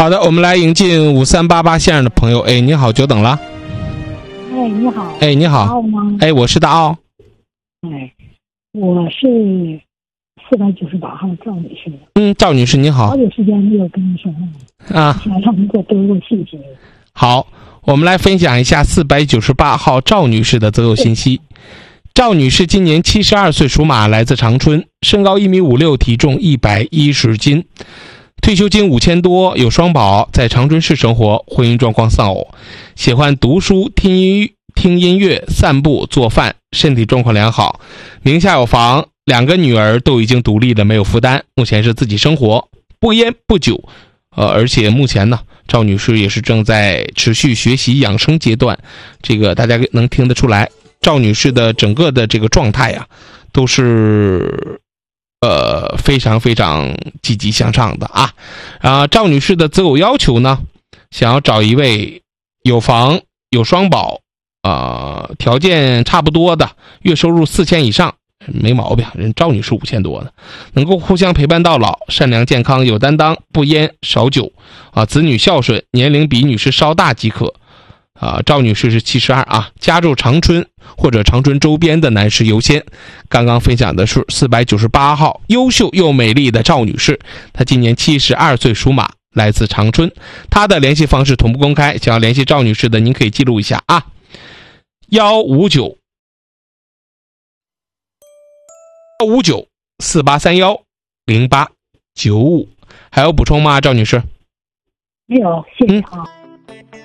好的，我们来迎进5388线上的朋友。哎，你好，久等了。 哎，你好。 哎，你好。 大奥吗？ 哎，我是大奥。 哎，我是498号赵女士。 赵女士你好。 好久时间没有跟你说话了想让你给我多个信息。 好，我们来分享一下498号赵女士的择偶信息。赵女士今年72岁，属马，来自长春，身高1.56米，体重110斤，退休金5000多，有双宝，在长春市生活，婚姻状况丧偶，喜欢读书、听音乐、散步、做饭，身体状况良好，名下有房，2个女儿都已经独立了，没有负担，目前是自己生活，不烟不酒，而且目前呢，赵女士也是正在持续学习养生阶段，这个大家能听得出来，赵女士的整个的这个状态啊，都是非常非常积极向上的啊。赵女士的择偶要求呢，想要找一位有房有双宝条件差不多的，月收入4000以上没毛病，人赵女士5000多的，能够互相陪伴到老，善良健康有担当，不烟少酒子女孝顺，年龄比女士稍大即可赵女士是72家住长春或者长春周边的男士优先。刚刚分享的是498号优秀又美丽的赵女士，她今年72岁，属马，来自长春，她的联系方式同步公开，想要联系赵女士的您可以记录一下159 48310895。还有补充吗，赵女士？ 没有，谢谢